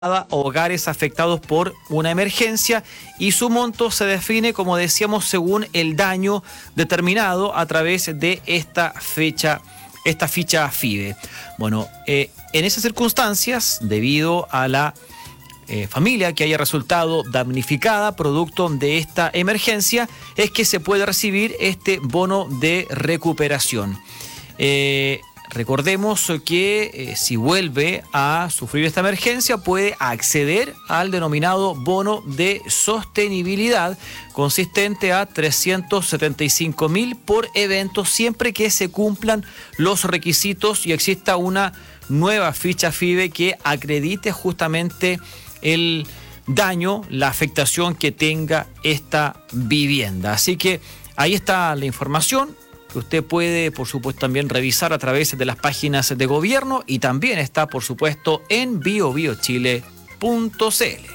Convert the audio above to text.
hogares afectados por una emergencia y su monto se define, como decíamos, según el daño determinado a través de esta ficha FIDE. Bueno, en esas circunstancias, debido a la familia que haya resultado damnificada producto de esta emergencia, es que se puede recibir este bono de recuperación. Recordemos que si vuelve a sufrir esta emergencia puede acceder al denominado bono de sostenibilidad, consistente a 375.000 por evento, siempre que se cumplan los requisitos y exista una nueva ficha FIDE que acredite justamente el daño, la afectación que tenga esta vivienda. Así que ahí está la información que usted puede, por supuesto, también revisar a través de las páginas de gobierno y también está, por supuesto, en biobiochile.cl.